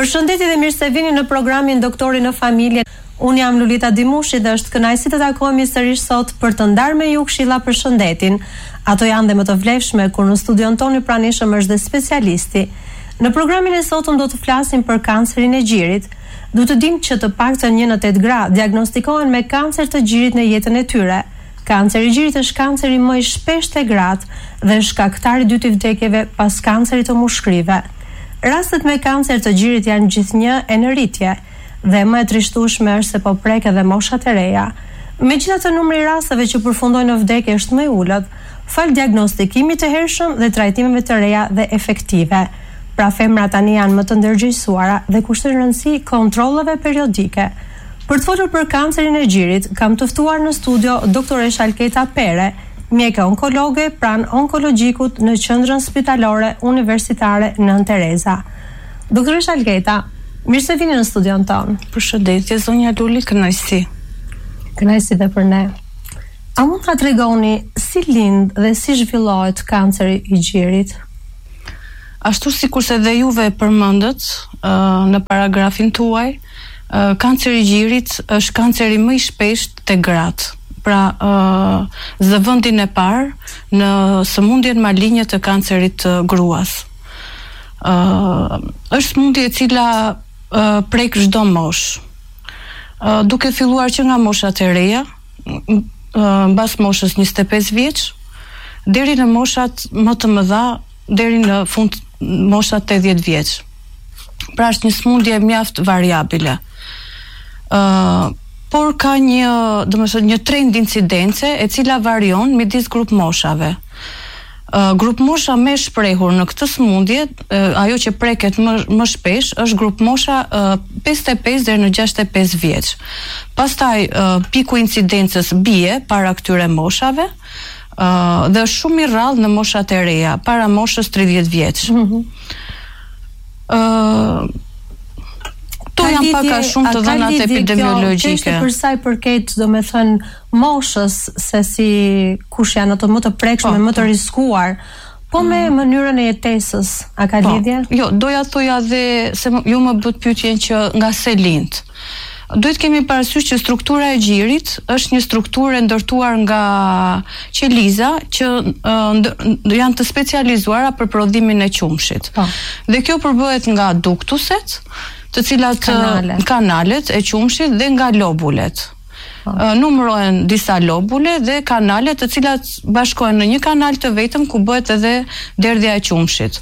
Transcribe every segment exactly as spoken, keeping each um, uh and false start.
Përshëndetje dhe mirë se vini në programin Doktori në Familje. Unë jam Lulita Dimushi dhe është kënaqësi të takohemi sërish sot për të ndarë me ju këshilla për shëndetin. Ato janë dhe më të vlefshme kur në studion tonë i pranishëm është dhe specialisti. Në programin e sotëm do të flasim për kancerin e gjirit. Du të dim që të paktën një në tetë gra diagnostikohen me kancer të gjirit në jetën e tyre. Kanceri i gjirit është kanceri më i shpeshtë te gratë dhe shkaktari i dytë i vdekjeve pas kancerit të mushkrive. Rastet me kancer të gjirit janë gjithnjë e në rritje dhe më e trishtueshme është se po prek edhe moshat e reja. Megjithatë, numri i rasteve që përfundojnë në vdekje është më i ulët, fal diagnostikimit të hershëm dhe trajtimeve të reja dhe efektive. Pra femrat tani janë më të ndërgjegjësuara dhe kushtojnë rëndësi kontrolleve periodike. Për të folur për kancerin e gjirit, kam të ftuar në studio doktoresh Alketa Pere, mjeke onkologe pranë onkologjikut në qendrën spitalore universitare Nën Tereza. Doktoresh Alketa, mirë se vini në studion tonë. Përshëndetje, zonja Luli, kënaqësi. Kënaqësi dhe për ne. A mund ta tregoni si lind dhe si zhvillohet kanceri i gjirit? Ashtu sikurse dhe juve përmendët uh, në paragrafin tuaj, uh, kanceri i gjirit është kanceri më i shpeshtë te gratë. Pra uh, zëvendin e parë në sëmundjen maligne të kancerit të gruas. Uh, është sëmundje e cila uh, prek çdo moshë. Uh, duke filluar që nga moshat e reja, uh, mbas moshës njëzet e pesë vjeç, deri në moshat më të mëdha, deri në fund moshat tetëdhjetë vjeç. Pra është një sëmundje mjaft variabile. Uh, por ka një, domethënë, një trend incidence e cila varion midis grup moshave. Uh, grup mosha më shprehur në këtë sëmundje, uh, ajo që preket më, më shpesh, është grup mosha uh, pesëdhjetë e pesë deri në gjashtëdhjetë e pesë vjeç. Pastaj uh, piku incidencës bie para këtyre moshave, uh, dhe është shumë i rrallë në moshat e reja, para moshës tridhjetë vjeç. Mm-hmm. uh, To janë pak a shumë të dhënat epidemiologjike. Kjo për sa i përket, domethënë, moshës, se si kush janë ato më të prekshme, po, më të riskuar, po me mm. mënyrën e jetesës, a ka po. lidhje? Jo, doja thoja dhe se ju më bët pyetjen që nga se lind. Duhet kemi parasysh që struktura e gjirit është një strukturë ndërtuar nga qeliza që uh, janë të specializuara për prodhimin e qumshit. Po. Dhe kjo përbëhet nga duktuset, të cilat Kanale. kanalet e qumshit dhe nga lobulet. Oh. Uh, numërohen disa lobule dhe kanale të cilat bashkohen në një kanal të vetëm ku bëhet edhe derdhja e qumshit.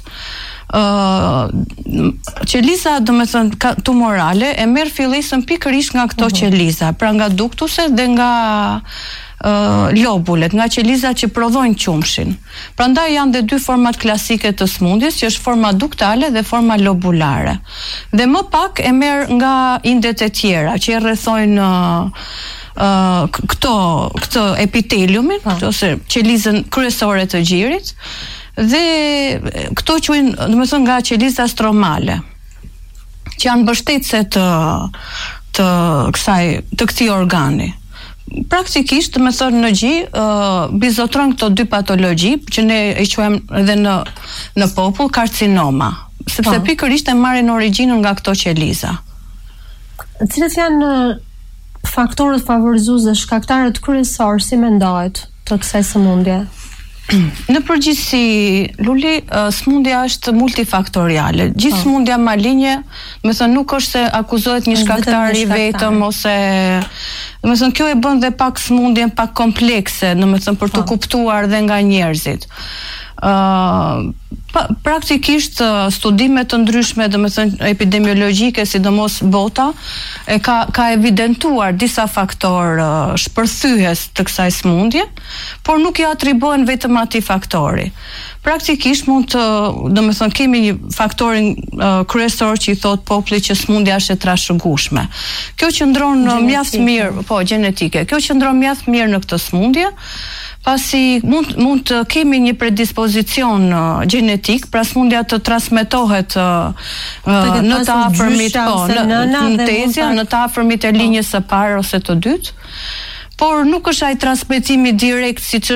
Uh, qeliza, domethënë, tumorale e merr fillesën pikërisht nga këto uh-huh. qeliza, pra nga duktuset dhe nga Uh, lobulet, nga qelizat që prodhojnë qumshin. Prandaj janë dhe dy format klasike të sëmundjes, që është forma duktale dhe forma lobulare. Dhe më pak e merr nga indet e tjera që e rrethojnë uh, uh, këto këto epiteliumin, ah. ose qelizën kryesore të gjirit, dhe këto quhen, domethënë, nga qeliza stromale, që janë mbështetëse të të kësaj të këtij organi. Praktikisht, me thonë, në gji, uh, bizotron këto dy patologji, që ne i quajmë edhe në, në popull karcinoma, sepse pa. pikërisht e marrin origjinën nga këto qeliza. Cilat janë faktorët favorizues dhe shkaktarët kryesorë, si mendohet, të kësaj sëmundje? Në përgjithësi, Luli, sëmundja është multifaktoriale. Gjithë oh. sëmundja maligne, me thënë, nuk është se akuzohet një shkaktar i vetëm, ose me thënë, kjo e bën dhe pak sëmundjen pak komplekse, në me thënë, për të oh. kuptuar dhe nga njerëzit. Uh, pa, praktikisht uh, studimet të ndryshme, domethënë epidemiologjike, sidomos bota, e ka ka evidentuar disa faktor uh, shpërthyes të kësaj sëmundje, por nuk i atribuohen vetëm atij faktori. Praktikisht mund të, domethënë, kemi një faktorin uh, kryesor që i thot populli që sëmundja është e trashëgueshme. Kjo qëndron uh, mjaft mirë, po, gjenetike. Kjo qëndron mjaft mirë në këtë sëmundje. Pasi mund mund të kemi një predispozicion uh, gjenetik, pra sëmundja të transmetohet uh, uh, në të afërmit, po, në, në tezja, në të afërmit e linjës së parë ose të dytë, por nuk është ai transmetimi direkt siç është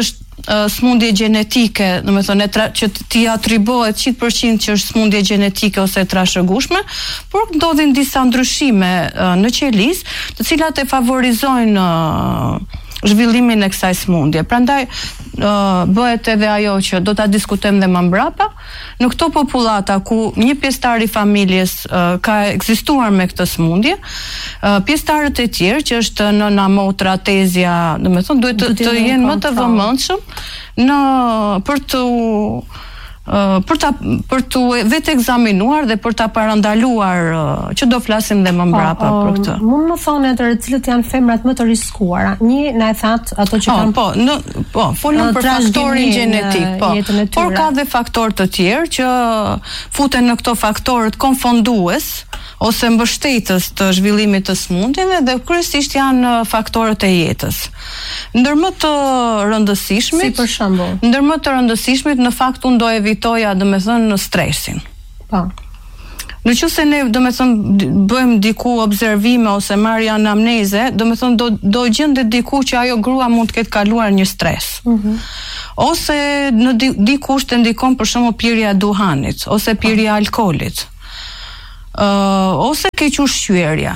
uh, smundje gjenetike, domethënë tra- që t'i atribuohet njëntëqind përqind që është smundje gjenetike ose e trashëgueshme, por ndodhin disa ndryshime uh, në qelisë, të cilat e favorizojnë uh, zhvillimin e kësaj smundje. Prandaj uh, bëhet edhe ajo që do ta diskutojmë dhe më mbrapa, në këto popullata ku një pjesëtar i familjes uh, ka ekzistuar me këtë smundje, uh, pjesëtarët e tjerë që është nëna, motra, tezja, domethënë duhet të, të jenë më të vëmendshëm në për të Uh, për ta për të vetë ekzaminuar dhe për ta parandaluar uh, që do flasim dhe më mbrapa oh, për këtë. Mund më thonë atë cilët janë femrat më të riskuara. Një na e that ato që oh, kanë po, në po, folëm për faktorin gjenetik, po. Por ka dhe faktorë të tjerë që futen në këto faktorët konfondues ose mbështetës të zhvillimit të smundjeve dhe kryesisht janë faktorët e jetës. Ndër më të rëndësishmit, si për shembull, ndër më të rëndësishmit në fakt unë do evitoja domethënë stresin. Po. Në qoftë se ne domethënë bëjmë diku observime ose marrje anamneze, domethënë do do gjendet diku që ajo grua mund të ketë kaluar një stres. Mhm. Ose në di, dikush të ndikon për shembull pirja e duhanit ose pirja e alkoolit. Uh, ose keq ushqyerja.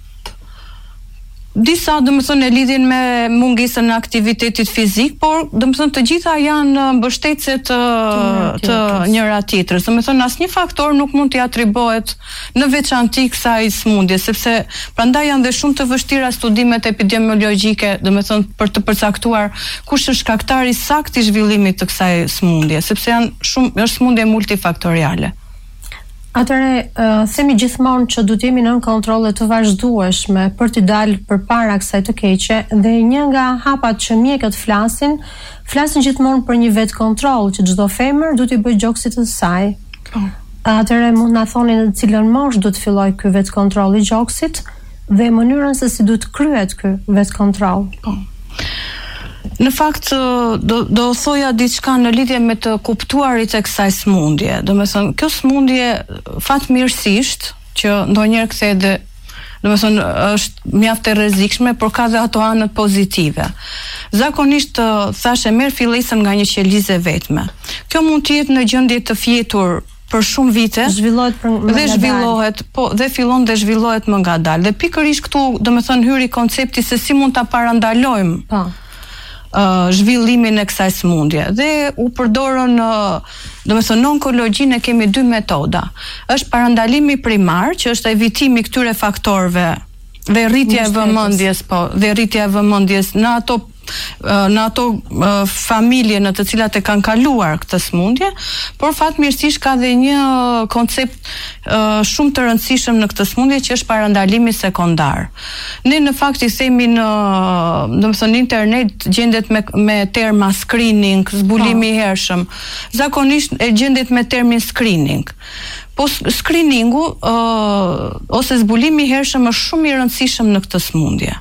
Disa domethënë e lidhin me mungesën e aktivitetit fizik, por domethënë të gjitha janë mbështetëse të, të njëra tjetrës. Domethënë asnjë faktor nuk mund t'i atribuohet në veçantë kësaj smundje, sepse prandaj janë dhe shumë të vështira studimet epidemiologjike, domethënë për të përcaktuar kush është shkaktari i saktë i zhvillimit të kësaj smundje, sepse janë shumë është smundje multifaktoriale. Atëre, uh, themi gjithmonë që duhet jemi nën kontrolle të vazhdueshme për të dalë përpara kësaj të keqe, dhe një nga hapat që mjekët flasin, flasin gjithmonë për një vetë kontroll, që çdo femër duhet i bëjë gjoksit të saj. Oh. Atëre, mund na thoni në cilën moshë duhet filloj ky vetë kontroll i gjoksit dhe mënyrën se si duhet kryhet ky vetë kontroll. Oh. Në fakt do do thoja diçka në lidhje me të kuptuarit e kësaj smundje. Domethënë, kjo smundje fatmirësisht që ndonjëherë kthehet dhe domethënë është mjaft e rrezikshme, por ka dhe ato anët pozitive. Zakonisht thashë merr fillesën nga një qelizë vetme. Kjo mund të jetë në gjendje të fjetur për shumë vite, zhvillohet për më dhe zhvillohet, po dhe fillon dhe zhvillohet më ngadalë. Dhe pikërisht këtu, domethënë hyri koncepti se si mund ta parandalojmë. Po. Uh, zhvillimin e kësaj smundje. Dhe u përdorën, uh, domethënë në onkologjinë kemi dy metoda. Është parandalimi primar, që është evitimi këtyre faktorëve dhe rritja e vëmendjes, po, dhe rritja e vëmendjes në ato në ato uh, familje në të cilat e kanë kaluar këtë smundje, por fatmirësisht ka dhe një koncept uh, shumë të rëndësishëm në këtë smundje që është parandalimi sekondar. Ne në fakt i themi në, domethënë, internet gjendet me me terma screening, zbulimi i hershëm. Zakonisht e gjendet me termin screening. Po screeningu uh, ose zbulimi i hershëm është shumë i rëndësishëm në këtë smundje.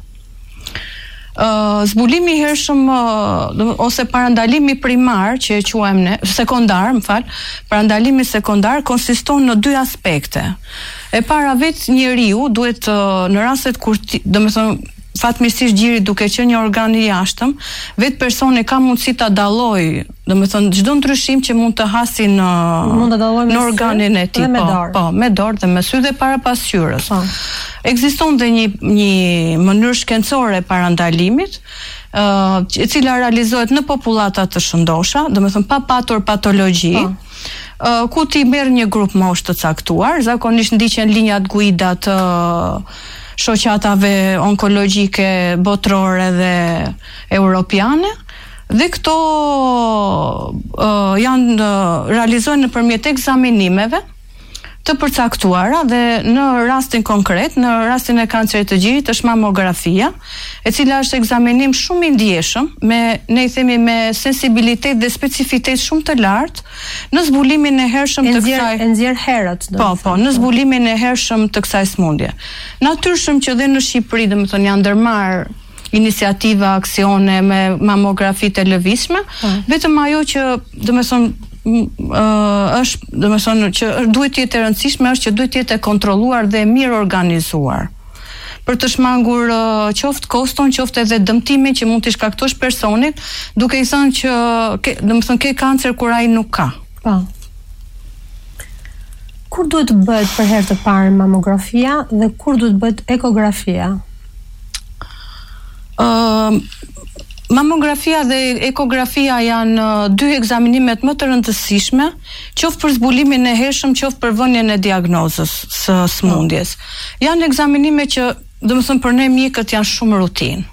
Uh, zbulimi i hershëm uh, ose parandalimi primar që e quajmë ne, sekondar, më fal, parandalimi sekondar konsiston në dy aspekte. E para, vetë njeriu duhet uh, në rastet kur, domethënë, fatmirësisht gjiri duke qenë një organ i jashtëm, vetë personi ka mundësi ta dallojë, domethënë çdo ndryshim që mund të hasi në në organin e tij, po, po, me dorë dhe me sy dhe para pasqyrës. Po. Ekziston dhe një një mënyrë shkencore parandalimit, uh, e cila realizohet në popullata të shëndosha, domethënë pa patur patologji. Po. Uh, ku ti merr një grup moshë të caktuar, zakonisht ndiqen linjat guida të uh, shoqatave onkologjike botërore dhe europiane, dhe këto uh, janë uh, realizohen nëpërmjet ekzaminimeve të përcaktuara, dhe në rastin konkret, në rastin e kancerit të gjirit është mamografia, e cila është ekzaminim shumë i ndjeshëm, me ne i themi me sensibilitet dhe specifitet shumë të lartë në zbulimin e hershëm të kësaj. E nxjerr herët. Po, po, në zbulimin e hershëm të kësaj smundje. Natyrshëm që dhe në Shqipëri, domethënë, janë ndërmarr iniciativa, aksione me mamografi të lëvizshme, vetëm ajo që, domethënë, Uh, është, domethënë, që duhet të jetë e rëndësishme është që duhet të jetë e kontrolluar dhe mirë organizuar. për të shmangur uh, qoftë koston, qoftë edhe dëmtimin që mund t'i shkaktosh personit, duke i thënë që ke, domethënë ke kancer kur ai nuk ka. Po. Kur duhet të bëhet për herë të parë mamografia dhe kur duhet të bëhet ekografia? Ë uh, Mamografia dhe ekografia janë uh, dy ekzaminimet më të rëndësishme, qoftë për zbulimin e hershëm, qoftë për vënien e diagnozës së smundjes. Janë ekzaminime që, domethënë, për ne mjekët janë shumë rutinë.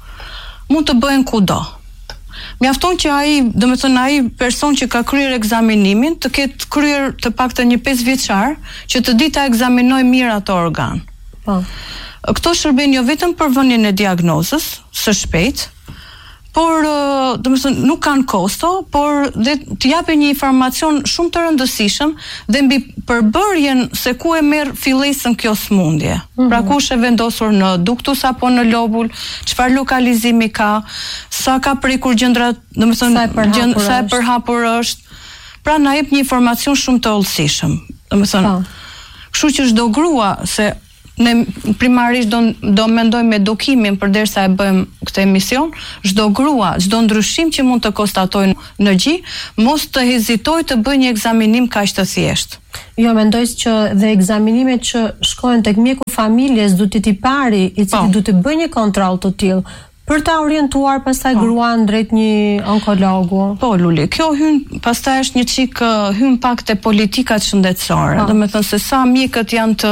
Mund të bëhen kudo. Mjafton që ai, domethënë, ai person që ka kryer ekzaminimin të ketë kryer të paktën një pesë vjeçar, që të di ta ekzaminojë mirë ato organ. Po. Këto shërben jo vetëm për vënien e diagnozës së shpejtë, por domethënë nuk kanë kosto, por dhe të japin një informacion shumë të rëndësishëm dhe mbi përbërjen se ku e merr fillesën kjo smundje. Mm-hmm. Pra ku është e vendosur në duktus apo në lobul, çfarë lokalizimi ka, sa ka prekur gjendra, domethënë gjend, sa e përhapur është. Pra na jep një informacion shumë të hollësishëm. Domethënë, kështu që çdo grua, se ne primarisht do, do mendojmë me edukimin përderisa e bëjmë këtë emision, çdo grua, çdo ndryshim që mund të konstatojnë në gjë, mos të hezitojë të bëjë një ekzaminim kaq të thjeshtë. Jo, mendoj që dhe ekzaminimet që shkojnë tek mjeku familjes duhet të i pari, i cili duhet të bëjë një kontroll të tillë, për ta orientuar pastaj gruan drejt një onkologu. Po, Luli, kjo hyn pastaj është një çik hyn pak te politikat shëndetësore. Domethënë se sa mjekët janë të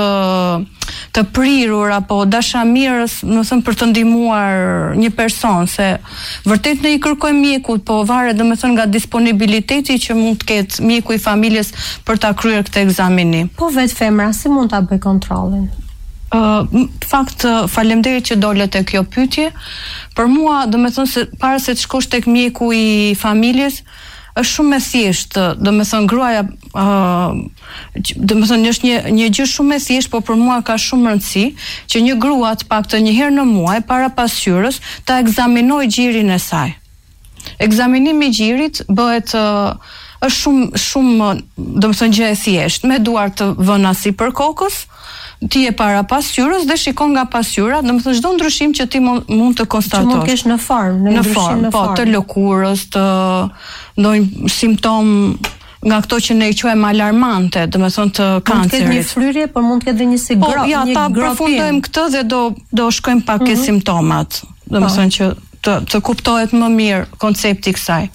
të prirur apo dashamirës, do të thënë për të ndihmuar një person, se vërtet ne i kërkojmë mjekut, po varet domethënë nga disponibiliteti që mund të ketë mjeku i familjes për ta kryer këtë ekzaminim. Po vetë femra si mund ta bëj kontrollin? Uh, fakt faleminderit që dole te kjo pyetje. Për mua, domethënë se para se të shkosh tek mjeku i familjes, është shumë e thjeshtë, domethënë gruaja, uh, domethënë është një një gjë shumë e thjeshtë, por për mua ka shumë rëndësi që një grua të paktën një herë në muaj para pasqyrës ta ekzaminojë gjirin e saj. Ekzaminimi i gjirit bëhet uh, është shumë shumë domethënë gjë e thjeshtë, me duar të vëna sipër kokës, ti e para pasqyrës dhe shikon nga pasqyra, domethënë çdo ndryshim që ti mund të konstatosh. Që mund të kesh në formë, në, në ndryshim në po, formë. Të lëkurës, të ndonjë simptom nga këto që ne i quajmë alarmante, domethënë të kancerit. Mund të ketë një fryrje, por mund të ketë edhe një si grop, po, ja, një ta përfundojmë këtë dhe do do shkojmë pak ke mm-hmm. simptomat, domethënë që të të kuptohet më mirë koncepti i kësaj.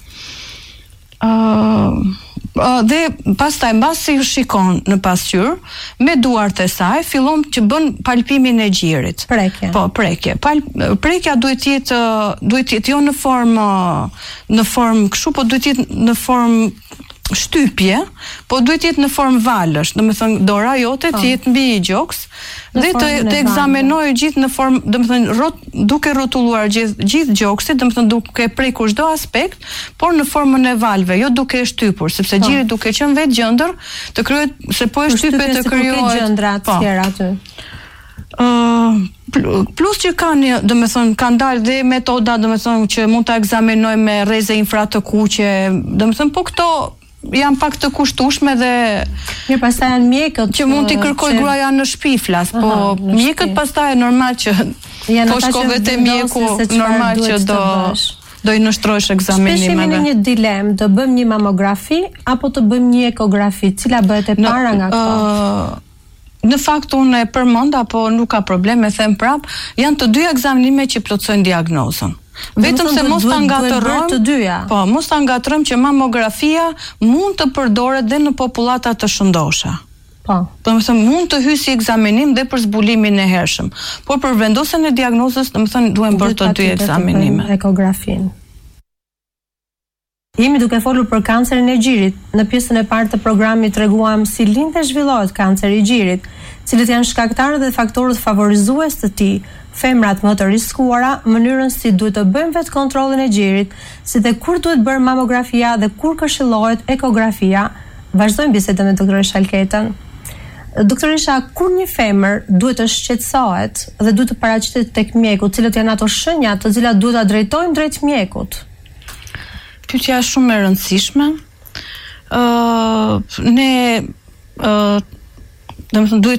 Ë uh, Uh, dhe pastaj mbasi shikon në pasqyrë me duart e saj, fillon që bën palpimin e gjirit. Prekje. Po, prekje. Pal, prekja duhet të jetë duhet të jetë jo në formë në formë kështu, po duhet të jetë në formë shtypje, po duhet të jetë në formë valësh, domethënë dora jote të jetë mbi gjoks dhe të të ekzaminojë gjithë në formë, domethënë rot, duke rrotulluar gjithë gjithë gjoksit, domethënë duke prekur çdo aspekt, por në formën e valve, jo duke e shtypur, sepse gjiri duke qenë vetë gjendër, të krijohet se po e shtype të krijohet gjendra të tjera aty. Uh, plus që kanë, domethënë kanë dalë dhe metoda, domethënë që mund ta ekzaminojmë me rreze infra të kuqe, domethënë po këto janë pak të kushtueshme dhe mirë, pastaj janë mjekët që mund t'i kërkoj gruaja në shtëpi flas, po aha, mjekët pastaj normal që po shkove te mjeku, normal që do do i nështrosh ekzaminimeve. Shpesh jemi në një dilemë, të bëjmë një mamografi apo të bëjmë një ekografi, cila bëhet e para nga këto? Uh, në fakt unë e përmend, apo nuk ka problem, e them prap, janë të dy ekzaminime që plotësojnë diagnozën. Vetëm se mos ta ngatrojmë të dyja. Po, mos ta ngatrojmë që mamografia mund të përdoret dhe në popullata të shëndosha. Po. Domethënë mund të hyjë si ekzaminim dhe për zbulimin e hershëm. Por për vendosjen e diagnozës, domethënë duhen bërë të dy ekzaminime. Ekografin. Jemi duke folur për kancerin e gjirit. Në pjesën e parë të programit treguam si lind dhe zhvillohet kanceri i gjirit, cilët janë shkaktarët dhe faktorët favorizues të tij, femrat më të riskuara, mënyrën si duhet të bëjmë vetë kontrollin e gjirit, si dhe kur duhet bërë mamografia dhe kur këshillohet ekografia. Vazhdojmë bisedën me doktorin Shalketën. Doktorisha, kur një femër duhet të shqetësohet dhe duhet të paraqitet tek mjeku, cilët janë ato shenjat të cilat duhet ta drejtojmë drejt mjekut? Pyetja është shumë e rëndësishme. Ë uh, ne ë uh, domethënë duhet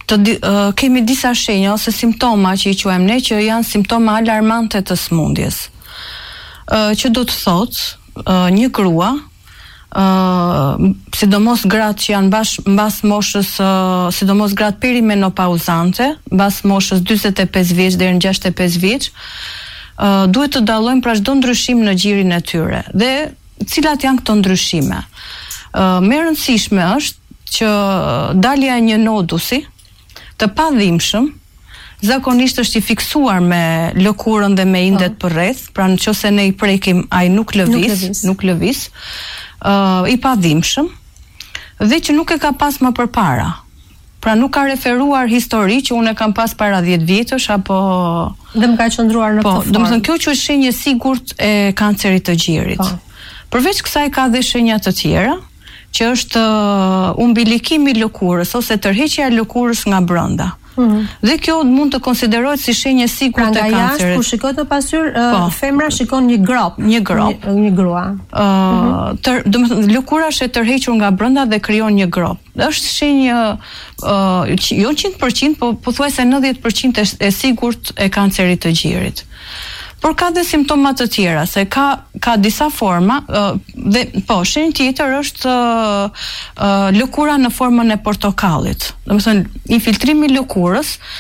të uh, kemi disa shenja ose simptoma që i quajmë ne që janë simptoma alarmante të smundjes. Uh, që do të thotë uh, një grua, uh, sidomos gratë që janë bash, mbas moshës, uh, sidomos gratë perimenopauzante, mbas moshës dyzet e pesë vjeç deri në gjashtëdhjetë e pesë vjeç, uh, duhet të dallojmë pra çdo ndryshim në gjirin e tyre. Dhe cilat janë këto ndryshime? Uh, më e rëndësishme është që dalja e një nodusi të padhimshëm, zakonisht është i fiksuar me lëkurën dhe me indet për rreth, pra nëse ne i prekim ai nuk lëviz, nuk lëviz, uh, i padhimshëm, dhe që nuk e ka pas më përpara. Pra nuk ka referuar histori që unë e kam pas para dhjetë vjetësh apo dhe më ka qëndruar në po, këtë formë. domethënë kjo që është shenjë sigurt e kancerit të gjirit. Po. Përveç kësaj ka dhe shenja të tjera, që është uh, umbilikimi i lëkurës ose tërheqja e lëkurës nga brenda. Mm-hmm. Dhe kjo mund të konsiderohet si shenjë sigurt e kancerit. Pra nga jashtë kur shikohet në pasqyrë, uh, femra shikon një grop, një grop, një, një grua. Uh, mm-hmm. tër, domethënë lëkura është e tërhequr nga brenda dhe krijon një grop. Është shenjë uh, jo njëqind përqind, po pothuajse nëntëdhjetë përqind e, e sigurt e kancerit të gjirit. Por ka dhe simptoma të tjera, se ka, ka disa forma, uh, dhe po, shenjë tjetër është uh, uh, lëkura në formën e portokallit. Domethënë, infiltrimi i lëkurës